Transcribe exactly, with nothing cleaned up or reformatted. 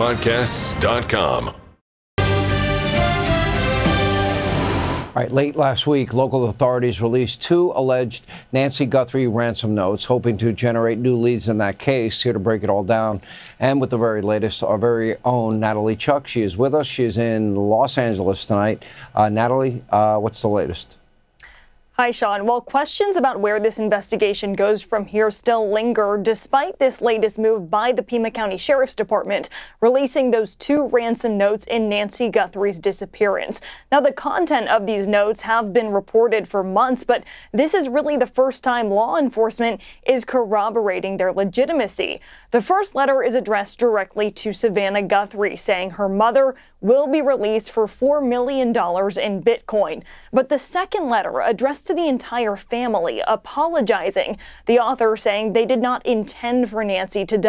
podcasts dot com. All right, late last week, local authorities released two alleged Nancy Guthrie ransom notes, hoping to generate new leads in that case. Here to break it all down, and with the very latest, our very own Natalie Chuck. She is with us. She is in Los Angeles tonight. Uh, Natalie, uh, what's the latest? Hi, Sean. Well, questions about where this investigation goes from here still linger, despite this latest move by the Pima County Sheriff's Department, releasing those two ransom notes in Nancy Guthrie's disappearance. Now, the content of these notes have been reported for months, but this is really the first time law enforcement is corroborating their legitimacy. The first letter is addressed directly to Savannah Guthrie, saying her mother will be released for four million dollars in Bitcoin. But the second letter addressed to the entire family, apologizing. The author saying they did not intend for Nancy to die.